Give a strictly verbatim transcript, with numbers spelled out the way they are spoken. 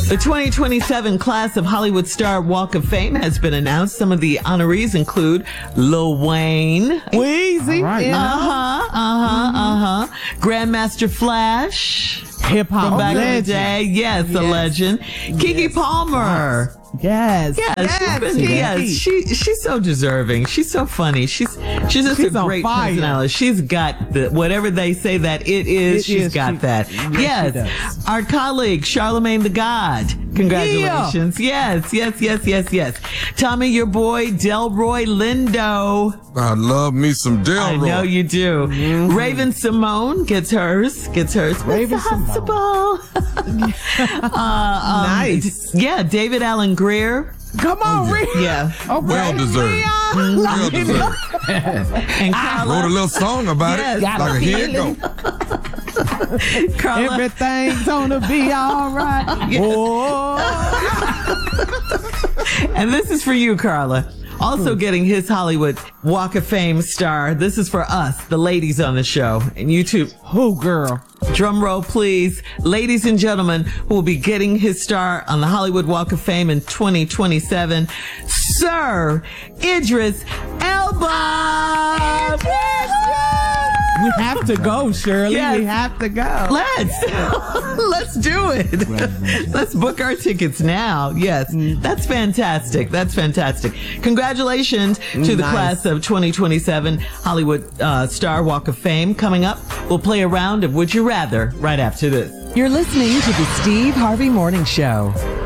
The twenty twenty-seven class of Hollywood Star Walk of Fame has been announced. Some of the honorees include Lil Wayne. Weezy. Right. Yeah. Uh-huh, uh-huh, uh-huh. Grandmaster Flash. Hip hop From back in the legend. day. Yes, a Yes. legend. Kiki Palmer. Yes. Yes, yes. she's been, yes, she she's so deserving. She's so funny. She's she's just She's a on great fire. personality. She's got the whatever they say that it is. It she's is. got She- that. yes, she Yes, does. our colleague Charlemagne the God. Congratulations. Yes, yes, yes, yes, yes. Tommy, your boy Delroy Lindo. I love me some Delroy. I know you do. Mm-hmm. Raven Simone gets hers. Gets hers. Raven What's the possible? uh, um, Nice. Yeah, David Allen Greer. Come on, Rick. Yeah. Okay. Well deserved. Leon. Well deserved. And Carla. Wrote a little song about Yes. it. Got Like a a here it feeling. go. Carla. Everything's gonna be all right. Oh. And this is for you, Carla. Also getting his Hollywood Walk of Fame star. This is for us, the ladies on the show. And you too. Who, girl? Drum roll, please. Ladies and gentlemen, who will be getting his star on the Hollywood Walk of Fame in twenty twenty-seven, Sir Idris Elba. We have to go, Shirley. Yes. We have to go. Let's let's do it. Let's book our tickets now. Yes, that's fantastic. That's fantastic. Congratulations to the Nice. class of twenty twenty-seven Hollywood uh, Star Walk of Fame coming up. We'll play a round of Would You Rather right after this. You're listening to the Steve Harvey Morning Show.